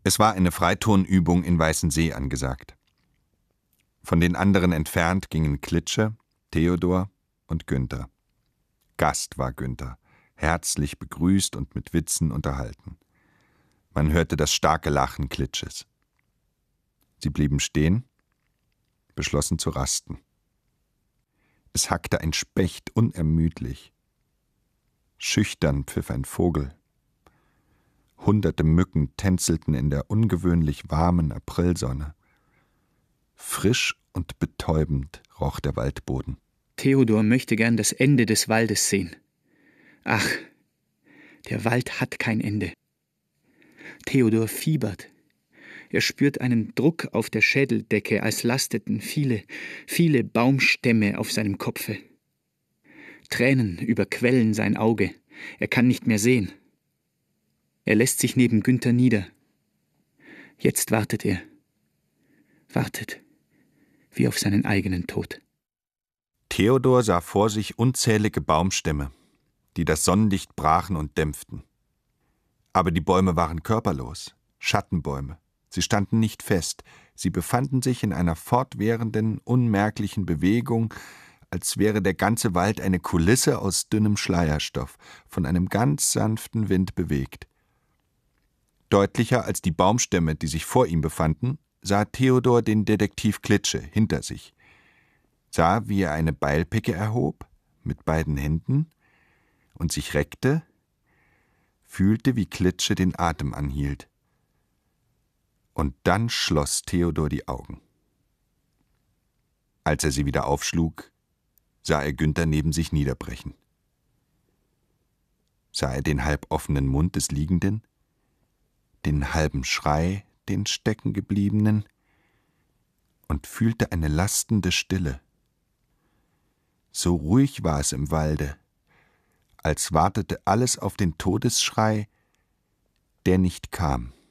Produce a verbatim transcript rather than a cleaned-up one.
Es war eine Freiturnübung in Weißensee angesagt. Von den anderen entfernt gingen Klitsche, Theodor und Günther. Gast war Günther, herzlich begrüßt und mit Witzen unterhalten. Man hörte das starke Lachen Klitsches. Sie blieben stehen, beschlossen zu rasten. Es hackte ein Specht unermüdlich. Schüchtern pfiff ein Vogel. Hunderte Mücken tänzelten in der ungewöhnlich warmen Aprilsonne. Frisch und betäubend roch der Waldboden. Theodor möchte gern das Ende des Waldes sehen. Ach, der Wald hat kein Ende. Theodor fiebert. Er spürt einen Druck auf der Schädeldecke, als lasteten viele, viele Baumstämme auf seinem Kopfe. Tränen überquellen sein Auge. Er kann nicht mehr sehen. Er lässt sich neben Günther nieder. Jetzt wartet er. Wartet, wie auf seinen eigenen Tod. Theodor sah vor sich unzählige Baumstämme, die das Sonnenlicht brachen und dämpften. Aber die Bäume waren körperlos, Schattenbäume. Sie standen nicht fest, sie befanden sich in einer fortwährenden, unmerklichen Bewegung, als wäre der ganze Wald eine Kulisse aus dünnem Schleierstoff, von einem ganz sanften Wind bewegt. Deutlicher als die Baumstämme, die sich vor ihm befanden, sah Theodor den Detektiv Klitsche hinter sich, sah, wie er eine Beilpicke erhob, mit beiden Händen, und sich reckte, fühlte, wie Klitsche den Atem anhielt. Und dann schloss Theodor die Augen. Als er sie wieder aufschlug, sah er Günther neben sich niederbrechen. Sah er den halboffenen Mund des Liegenden, den halben Schrei, den Steckengebliebenen, und fühlte eine lastende Stille. So ruhig war es im Walde, als wartete alles auf den Todesschrei, der nicht kam.